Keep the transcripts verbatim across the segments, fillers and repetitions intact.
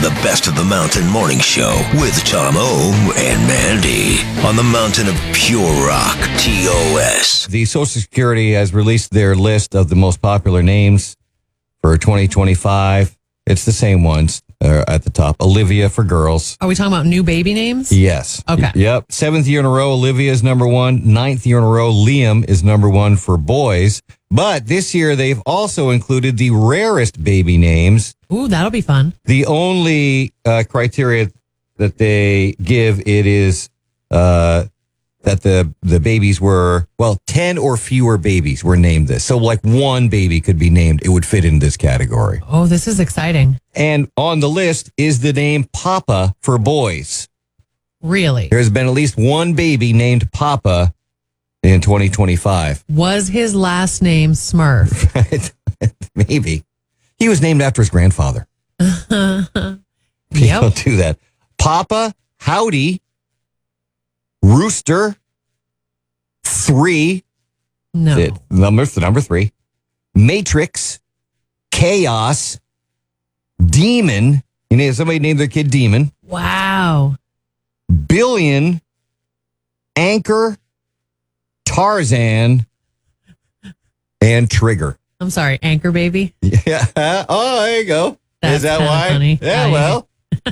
the Best of the Mountain Morning Show with Tom O and Mandy on the Mountain of Pure Rock, T O S. The Social Security has released their list of the most popular names for twenty twenty-five. It's the same ones uh, at the top. Olivia for girls. Are we talking about new baby names? Yes. Okay. Yep. Seventh year in a row, Olivia is number one. Ninth year in a row, Liam is number one for boys. But this year, they've also included the rarest baby names. Ooh, that'll be fun. The only uh, criteria that they give it is uh, that the the babies were, well, ten or fewer babies were named this. So like one baby could be named. It would fit in this category. Oh, this is exciting. And on the list is the name Papa for boys. Really? There's been at least one baby named Papa in twenty twenty-five. Was his last name Smurf? Maybe. He was named after his grandfather. People Yep. don't do that. Papa, Howdy, Rooster, Three. No. It, number, number three. Matrix, Chaos, Demon. You know, somebody named their kid Demon. Wow. Billion, Anchor, Tarzan, and Trigger. I'm sorry, Anchor Baby. Yeah. Oh, there you go. That's Is that kinda why? funny. Yeah, Oh, yeah. well.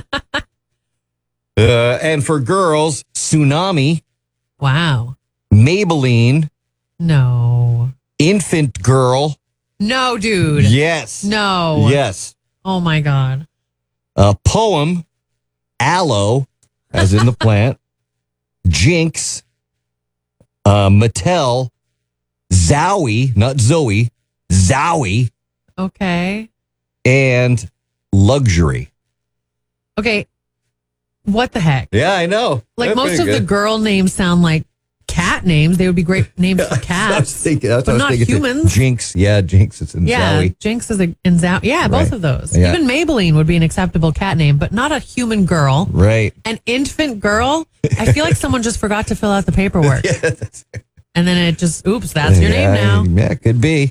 uh, and for girls, Tsunami, Wow. Maybelline, No. Infant Girl. No, dude. Yes. No. Yes. Oh, my God. Uh, Poem, Aloe, as in the plant, Jinx, uh, Mattel, Zowie, not Zoe, Zowie, Okay. and Luxury. Okay. What the heck? Yeah, I know. Like That's most pretty of the good. girl names sound like cat names. They would be great names for I was cats. thinking, that's but what I was not thinking too. humans. Jinx, yeah, Jinx. It's in Yeah, Zowie. Jinx is a and Zow. Yeah, both Right. of those. Yeah. Even Maybelline would be an acceptable cat name, but not a human girl. Right. An infant girl. I feel like someone just forgot to fill out the paperwork, Yeah, that's, and then it just oops, that's your yeah, name now. Yeah, it could be.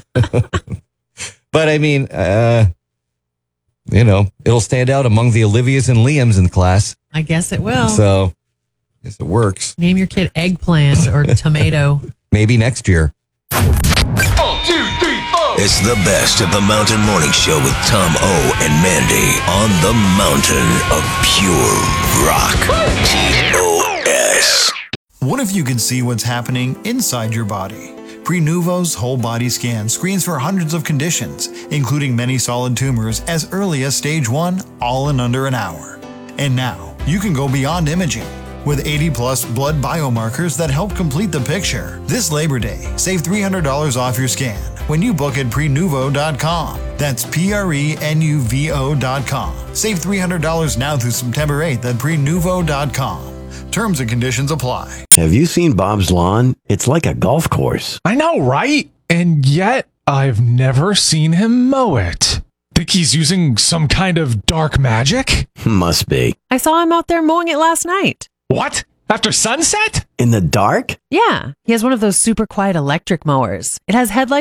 But I mean, uh, you know, it'll stand out among the Olivias and Liams in the class. I guess it will. So, I guess it works. Name your kid Eggplant or Tomato. Maybe next year. It's the Best of the Mountain Morning Show with Tom O and Mandy on the Mountain of Pure Rock, T O S. What if you could see what's happening inside your body? Prenuvo's whole body scan screens for hundreds of conditions, including many solid tumors as early as stage one, all in under an hour. And now, you can go beyond imaging. With eighty plus blood biomarkers that help complete the picture. This Labor Day, save three hundred dollars off your scan when you book at prenuvo dot com. That's P R E N U V O dot com. Save three hundred dollars now through September eighth at prenuvo dot com. Terms and conditions apply. Have you seen Bob's lawn? It's like a golf course. I know, right? And yet, I've never seen him mow it. Think he's using some kind of dark magic? Must be. I saw him out there mowing it last night. What? After sunset? In the dark? Yeah, he has one of those super quiet electric mowers. It has headlights